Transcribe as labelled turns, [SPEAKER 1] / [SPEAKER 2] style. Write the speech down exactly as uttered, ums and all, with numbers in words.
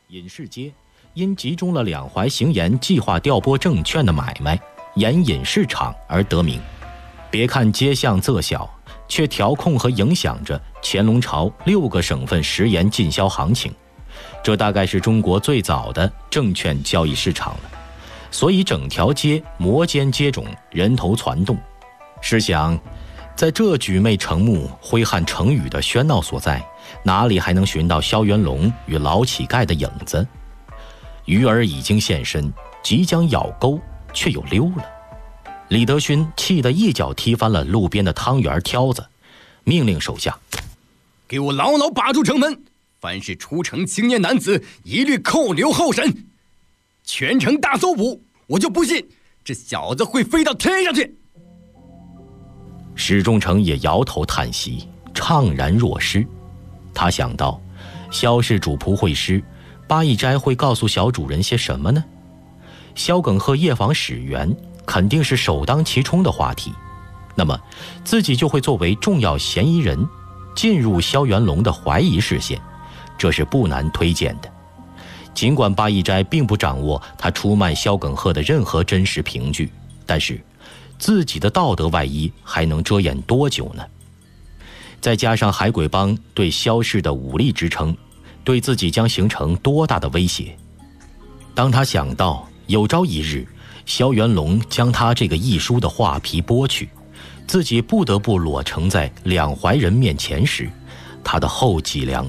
[SPEAKER 1] 尹氏街因集中了两淮行盐计划调拨证券的买卖，沿尹市场而得名。别看街巷仄小，却调控和影响着乾隆朝六个省份食盐进销行情。这大概是中国最早的证券交易市场了，所以整条街摩肩接踵，人头攒动。试想，在这举媚成目、挥汗成雨的喧闹所在，哪里还能寻到萧元龙与老乞丐的影子？鱼儿已经现身，即将咬钩，却又溜了。李德勋气得一脚踢翻了路边的汤圆挑子，命令手下：
[SPEAKER 2] 给我牢牢把住城门，凡是出城青年男子，一律扣留候审。全城大搜捕，我就不信这小子会飞到天上去。
[SPEAKER 1] 史仲成也摇头叹息，怅然若失。他想到，萧氏主仆会师，八义斋会告诉小主人些什么呢？萧耿贺夜访史源，肯定是首当其冲的话题。那么，自己就会作为重要嫌疑人，进入萧元龙的怀疑视线，这是不难推荐的。尽管八义斋并不掌握他出卖萧耿贺的任何真实凭据，但是自己的道德外衣还能遮掩多久呢？再加上海鬼帮对萧氏的武力支撑，对自己将形成多大的威胁？当他想到有朝一日萧元龙将他这个义叔的画皮剥去，自己不得不裸呈在两淮人面前时，他的后脊梁